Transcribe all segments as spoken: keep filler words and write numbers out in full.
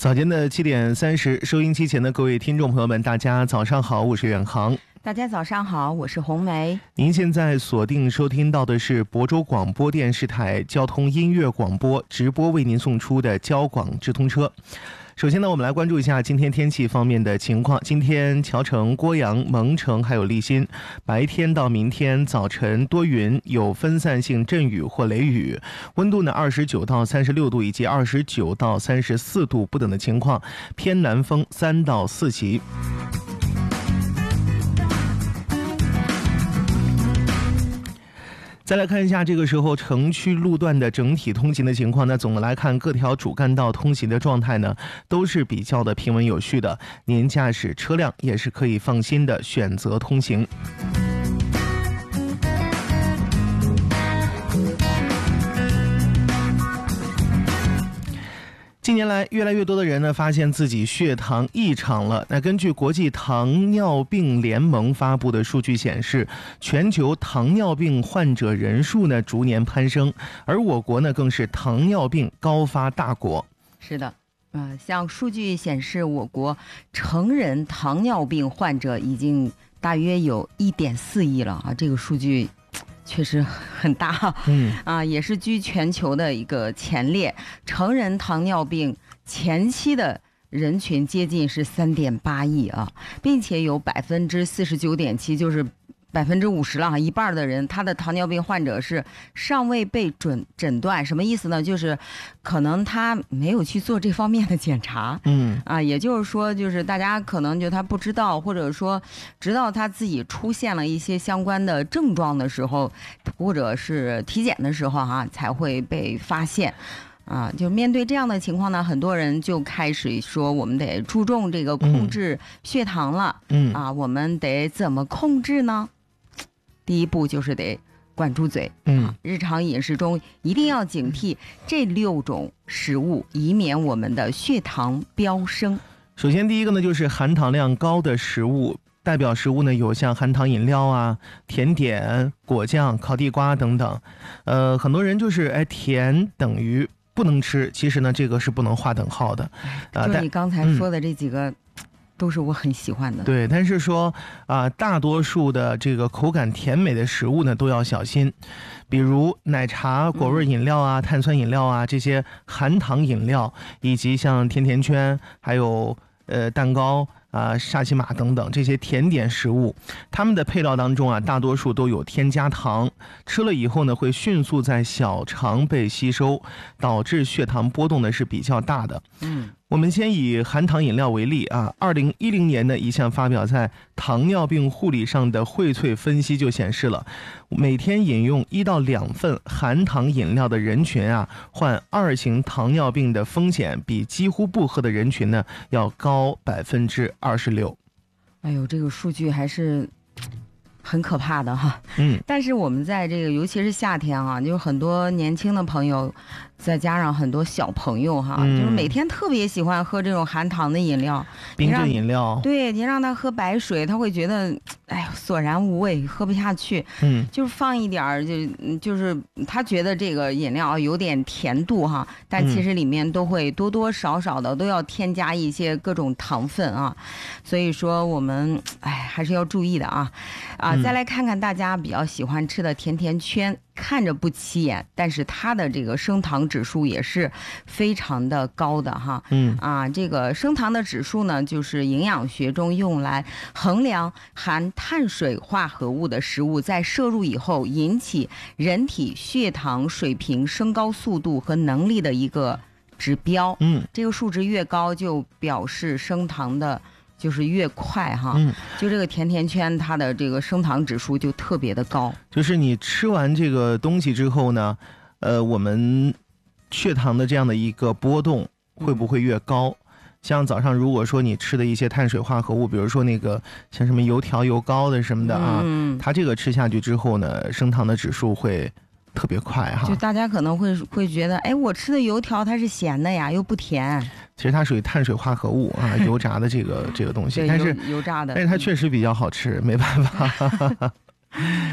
早间的七点三十，收音机前的各位听众朋友们，大家早上好，我是远航。 大家早上好，我是红梅。 您现在锁定收听到的是亳州广播电视台交通音乐广播直播为您送出的交广直通车。首先呢，我们来关注一下今天天气方面的情况。今天桥城、郭阳、蒙城还有立新，白天到明天早晨多云，有分散性阵雨或雷雨，温度呢二十九到三十六度以及二十九到三十四度不等的情况，偏南风三到四级。再来看一下这个时候城区路段的整体通行的情况呢，总的来看各条主干道通行的状态呢都是比较的平稳有序的，您驾驶车辆也是可以放心的选择通行。近年来，越来越多的人呢发现自己血糖异常了。那根据国际糖尿病联盟发布的数据显示，全球糖尿病患者人数呢逐年攀升，而我国呢更是糖尿病高发大国。 是的，呃，像数据显示，我国成人糖尿病患者已经大约有一点四亿了啊，这个数据确实很大， 嗯啊，也是居全球的一个前列。成人糖尿病前期的人群接近是三点八亿啊，并且有百分之四十九点七，就是百分之五十了，一半的人他的糖尿病患者是尚未被准诊断。什么意思呢？就是可能他没有去做这方面的检查， 嗯啊，也就是说，就是大家可能就他不知道，或者说直到他自己出现了一些相关的症状的时候，或者是体检的时候哈、啊，才会被发现。啊，就面对这样的情况呢，很多人就开始说，我们得注重这个控制血糖了。 嗯啊，我们得怎么控制呢？第一步就是得管住嘴。 嗯啊，日常饮食中一定要警惕这六种食物，以免我们的血糖飙升。 首先第一个呢就是含糖量高的食物，代表食物呢有像含糖饮料啊、甜点、果酱、烤地瓜等等。呃，很多人就是哎甜等于不能吃，其实呢这个是不能划等号的。啊， 就你刚才说的这几个、嗯、都是我很喜欢的。 对，但是说啊、呃，大多数的这个口感甜美的食物呢都要小心，比如奶茶、果味饮料啊、嗯、碳酸饮料啊，这些含糖饮料，以及像甜甜圈，还有呃蛋糕啊、沙琪玛等等这些甜点食物，它们的配料当中啊，大多数都有添加糖，吃了以后呢，会迅速在小肠被吸收，导致血糖波动呢是比较大的。 嗯， 我们先以含糖饮料为例啊，二零一零年的一项发表在糖尿病护理上的荟萃分析就显示了，每天饮用一到两份含糖饮料的人群啊，患二型糖尿病的风险比几乎不喝的人群呢要高百分之二十六。 哎呦，这个数据还是很可怕的哈。 嗯， 但是我们在这个尤其是夏天啊，就是很多年轻的朋友，再加上很多小朋友哈、嗯，就是每天特别喜欢喝这种含糖的饮料， 冰镇饮料。 对，你让他喝白水，他会觉得哎呀索然无味，喝不下去。 嗯， 就是放一点儿，就就是他觉得这个饮料有点甜度哈，但其实里面都会多多少少的都要添加一些各种糖分啊，所以说我们哎还是要注意的啊啊！再来看看大家比较喜欢吃的甜甜圈，看着不起眼，但是它的这个升糖指数也是非常的高的哈。 嗯啊，这个升糖的指数呢，就是营养学中用来衡量含碳水化合物的食物在摄入以后引起人体血糖水平升高速度和能力的一个指标。 嗯， 这个数值越高，就表示升糖的就是越快哈。 嗯， 就这个甜甜圈，它的这个升糖指数就特别的高。 就是你吃完这个东西之后呢，呃，我们血糖的这样的一个波动会不会越高？嗯，像早上如果说你吃的一些碳水化合物，比如说那个像什么油条、油糕的什么的啊， 嗯， 它这个吃下去之后呢，升糖的指数会特别快哈。 就大家可能会会觉得，哎，我吃的油条它是咸的呀，又不甜。 其实它属于碳水化合物啊，油炸的这个这个东西， 对， 但是油炸的， 但是它确实比较好吃，没办法。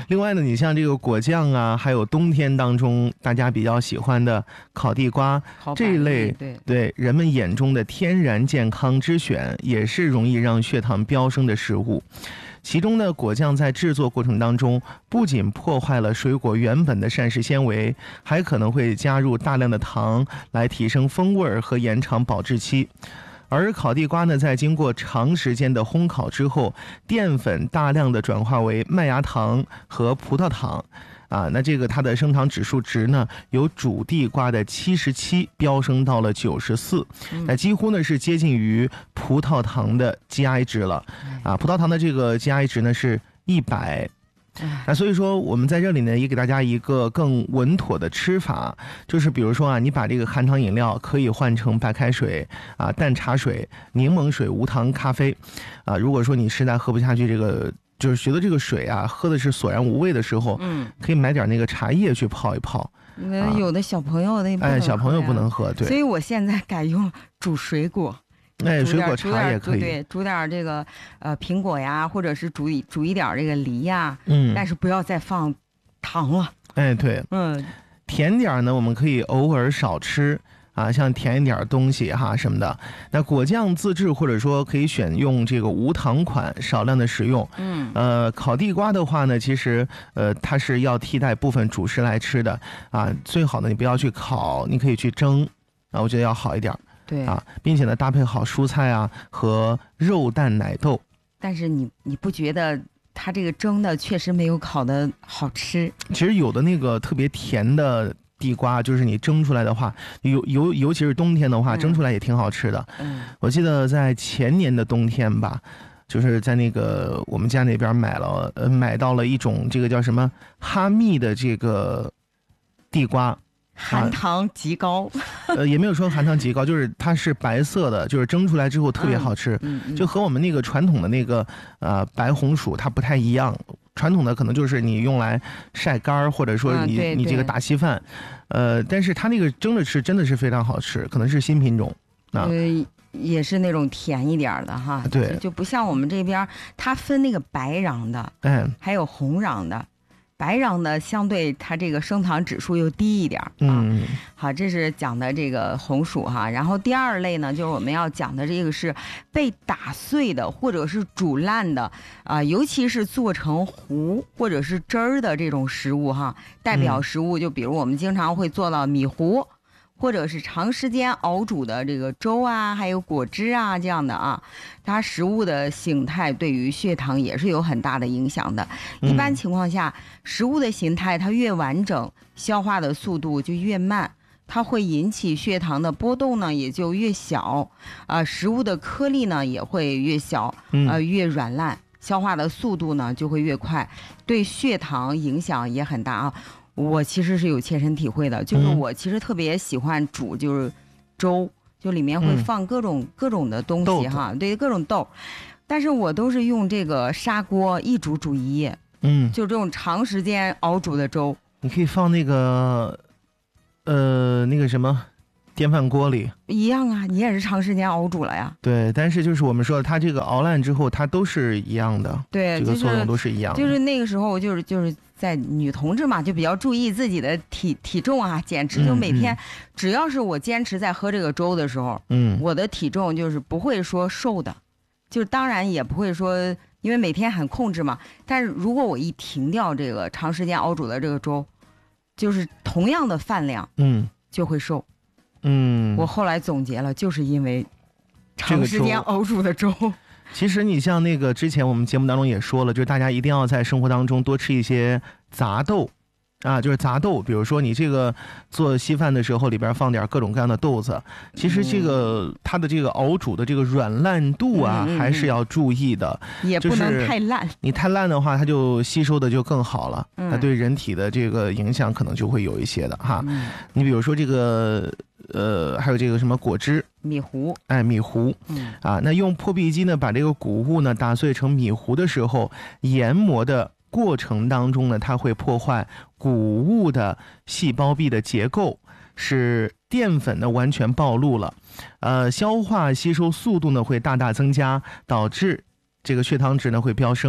另外呢，你像这个果酱啊，还有冬天当中大家比较喜欢的烤地瓜这一类， 对对人们眼中的天然健康之选，也是容易让血糖飙升的食物。其中呢，果酱在制作过程当中，不仅破坏了水果原本的膳食纤维，还可能会加入大量的糖来提升风味和延长保质期。而烤地瓜呢，在经过长时间的烘烤之后，淀粉大量的转化为麦芽糖和葡萄糖。啊，那这个它的升糖指数值呢，由主地瓜的七十七飙升到了九十四，那几乎呢是接近于葡萄糖的 G I 值了。啊，葡萄糖的这个 G I 值呢是一百。那所以说我们在这里呢也给大家一个更稳妥的吃法，就是比如说啊，你把这个含糖饮料可以换成白开水啊、淡茶水、柠檬水、无糖咖啡啊。如果说你实在喝不下去这个，就是觉得这个水啊喝的是索然无味的时候，嗯，可以买点那个茶叶去泡一泡。 啊、有的小朋友那哎，小朋友不能喝，对。 所以我现在改用煮水果。 哎，水果茶也可以， 对，煮点这个呃苹果呀，或者是煮一煮一点这个梨呀， 嗯， 但是不要再放糖了。 哎，对， 嗯， 甜点呢，我们可以偶尔少吃啊，像甜一点东西哈什么的。那果酱自制或者说可以选用这个无糖款，少量的食用。 嗯， 呃，烤地瓜的话呢，其实呃它是要替代部分主食来吃的啊，最好呢你不要去烤，你可以去蒸啊，我觉得要好一点。 对啊，并且呢，搭配好蔬菜啊和肉蛋奶豆。 但是你你不觉得它这个蒸的确实没有烤的好吃？ 其实有的那个特别甜的地瓜，就是你蒸出来的话，尤尤尤其是冬天的话，蒸出来也挺好吃的。 嗯， 我记得在前年的冬天吧，就是在那个我们家那边买了，呃，买到了一种这个叫什么哈密的这个地瓜。 含糖极高， 啊、呃，也没有说含糖极高，就是它是白色的，就是蒸出来之后特别好吃， 嗯嗯、 就和我们那个传统的那个呃白红薯它不太一样。传统的可能就是你用来晒干，或者说你、 啊、对对你这个打稀饭，呃，但是它那个蒸着吃真的是非常好吃，可能是新品种啊。 呃也是那种甜一点的哈， 对， 就不像我们这边，它分那个白瓤的， 哎， 还有红瓤的。白瓤的相对它这个升糖指数又低一点啊。 嗯， 好，这是讲的这个红薯哈。然后第二类呢，就是我们要讲的这个是被打碎的或者是煮烂的啊、呃，尤其是做成糊或者是汁儿的这种食物哈。代表食物就比如我们经常会做到米糊，或者是长时间熬煮的这个粥啊，还有果汁啊这样的啊，它食物的形态对于血糖也是有很大的影响的。一般情况下，食物的形态它越完整，消化的速度就越慢，它会引起血糖的波动呢也就越小啊、呃，食物的颗粒呢也会越小，呃越软烂，消化的速度呢就会越快，对血糖影响也很大啊。我其实是有切身体会的，就是我其实特别喜欢煮就是粥，就里面会放各种、嗯、各种的东西哈，对，各种豆，但是我都是用这个砂锅一煮煮一夜， 嗯， 就这种长时间熬煮的粥。 你可以放那个呃那个什么电饭锅里一样啊，你也是长时间熬煮了呀。 对，但是就是我们说的，它这个熬烂之后，它都是一样的， 对， 这个作用都是一样的。 就是那个时候，就是就是在女同志嘛，就比较注意自己的体体重啊，减脂。就每天，只要是我坚持在喝这个粥的时候，嗯，我的体重就是不会说瘦的，就当然也不会说，因为每天很控制嘛。但是如果我一停掉这个长时间熬煮的这个粥，就是同样的饭量，嗯，就会瘦。嗯，我后来总结了，就是因为长时间熬煮的粥。 其实你像那个之前我们节目当中也说了，就是大家一定要在生活当中多吃一些杂豆啊，就是杂豆，比如说你这个做稀饭的时候里边放点各种各样的豆子，其实这个它的这个熬煮的这个软烂度啊， 嗯嗯嗯还是要注意的， 也不能太烂。 就是、你太烂的话，它就吸收的就更好了，它对人体的这个影响可能就会有一些的哈。嗯、你比如说这个。呃，还有这个什么果汁、 米糊， 哎，米糊，嗯啊，那用破壁机呢，把这个谷物呢打碎成米糊的时候，研磨的过程当中呢，它会破坏谷物的细胞壁的结构，使淀粉呢完全暴露了，呃，消化吸收速度呢会大大增加，导致这个血糖值呢会飙升。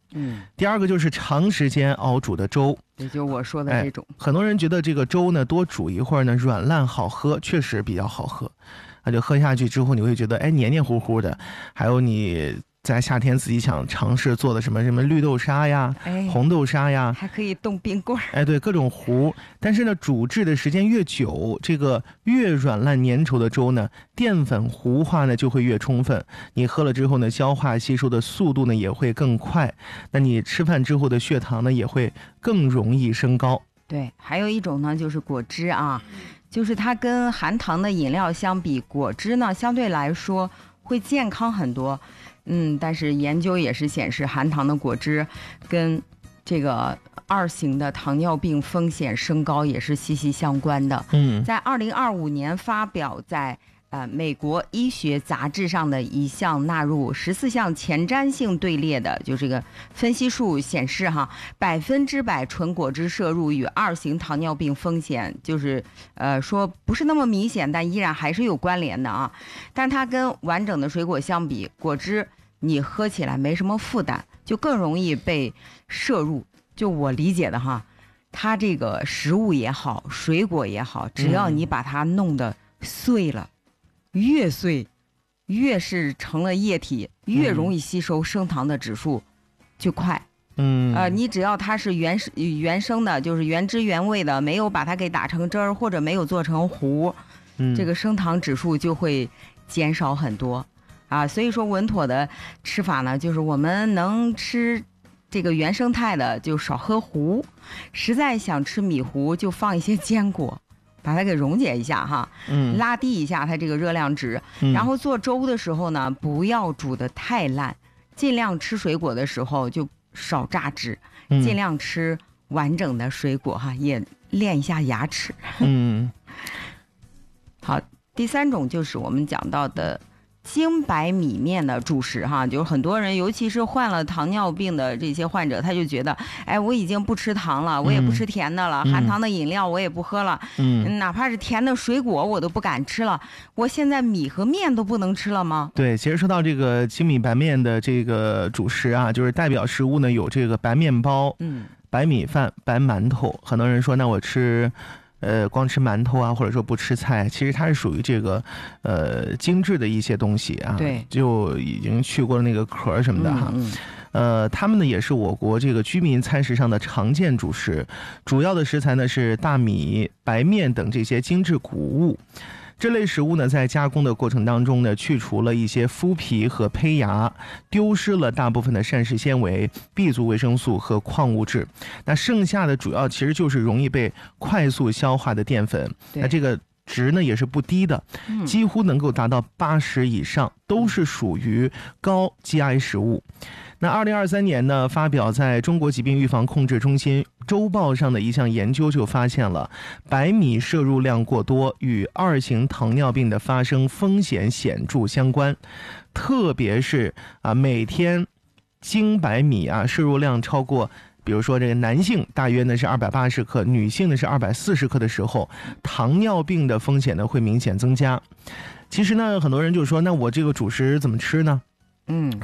嗯， 第二个就是长时间熬煮的粥， 也就我说的这种、 哎。很多人觉得这个粥呢多煮一会儿呢软烂好喝，确实比较好喝，那就喝下去之后你会觉得哎黏黏糊糊的。还有你在夏天自己想尝试做的什么什么绿豆沙呀、哎、红豆沙呀， 还可以冻冰棍， 哎，对，各种糊。但是呢，煮制的时间越久，这个越软烂粘稠的粥呢，淀粉糊化呢就会越充分。你喝了之后呢，消化吸收的速度呢也会更快。那你吃饭之后的血糖呢也会更容易升高。 对，还有一种呢就是果汁啊，就是它跟含糖的饮料相比，果汁呢相对来说会健康很多。嗯，但是研究也是显示，含糖的果汁跟这个二型的糖尿病风险升高也是息息相关的。 嗯， 在二零二五年发表在呃美国医学杂志上的一项纳入十四项前瞻性队列的，就这个分析数显示哈，百分之百纯果汁摄入与二型糖尿病风险就是呃说不是那么明显，但依然还是有关联的啊。但它跟完整的水果相比，果汁你喝起来没什么负担，就更容易被摄入。就我理解的哈，它这个食物也好，水果也好，只要你把它弄得碎了，嗯、越碎越是成了液体，越容易吸收，升糖的指数就快。 嗯， 呃，你只要它是原原生的，就是原汁原味的，没有把它给打成汁儿，或者没有做成糊， 嗯、 这个升糖指数就会减少很多。啊，所以说稳妥的吃法呢，就是我们能吃这个原生态的就少喝糊，实在想吃米糊就放一些坚果，把它给溶解一下哈， 嗯， 拉低一下它这个热量值。 嗯、 然后做粥的时候呢，不要煮得太烂，尽量吃水果的时候就少榨汁， 嗯、 尽量吃完整的水果哈，也练一下牙齿。 嗯， 好，第三种就是我们讲到的精白米面的主食哈，就是很多人，尤其是患了糖尿病的这些患者，他就觉得，哎，我已经不吃糖了，我也不吃甜的了，嗯、含糖的饮料我也不喝了，嗯，哪怕是甜的水果我都不敢吃了，我现在米和面都不能吃了吗？ 对，其实说到这个精米白面的这个主食啊，就是代表食物呢有这个白面包、嗯，白米饭、白馒头。很多人说，那我吃。呃，光吃馒头啊，或者说不吃菜，其实它是属于这个，呃，精致的一些东西啊， 对， 就已经去过了那个壳什么的哈。 嗯嗯、 呃，它们呢也是我国这个居民餐食上的常见主食，主要的食材呢是大米、白面等这些精致谷物。这类食物呢，在加工的过程当中呢，去除了一些麸皮和胚芽，丢失了大部分的膳食纤维、B 族维生素和矿物质。那剩下的主要其实就是容易被快速消化的淀粉。那这个值呢也是不低的，几乎能够达到八十以上，都是属于高 G I 食物。那二零二三年呢，发表在中国疾病预防控制中心周报上的一项研究就发现了，白米摄入量过多与二型糖尿病的发生风险显著相关，特别是啊每天精白米啊摄入量超过，比如说这个男性大约呢是二百八十克，女性呢是二百四十克的时候，糖尿病的风险呢会明显增加。其实呢，很多人就说，那我这个主食怎么吃呢？ 嗯。